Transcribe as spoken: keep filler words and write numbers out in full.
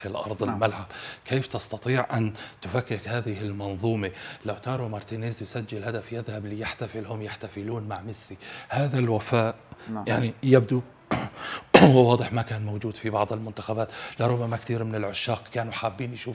أرض نعم. الملعب. كيف تستطيع أن تفكك هذه المنظومة؟ لوتارو مارتينيز يسجل هدف يذهب ليحتفل، هم يحتفلون مع ميسي. هذا الوفاء نعم. يعني يبدو وواضح ما كان موجود في بعض المنتخبات. لربما كثير من العشاق كانوا حابين يشوفوا